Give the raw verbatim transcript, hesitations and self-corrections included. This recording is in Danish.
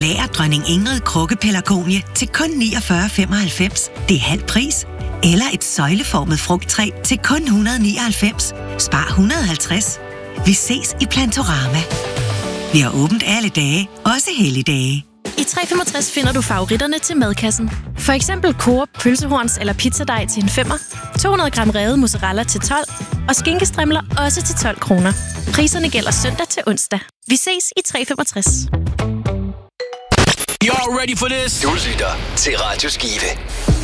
Bager Dronning Ingrid Krukkepelargonie til kun niogfyrre femoghalvfems. Det er halv pris. Eller et søjleformet frugttræ til kun et hundrede og nioghalvfems. Spar et hundrede og halvtreds. Vi ses i Plantorama. Vi har åbent alle dage, også helligdage. I tre komma femogtres finder du favoritterne til madkassen. For eksempel Coop pølsehorns eller pizzadej til en femmer, to hundrede gram revet mozzarella til tolv og skinkestrimler også til tolv kroner. Priserne gælder søndag til onsdag. Vi ses i tre komma femogtres. Y'all ready for this? Du lytter til Radio Skive.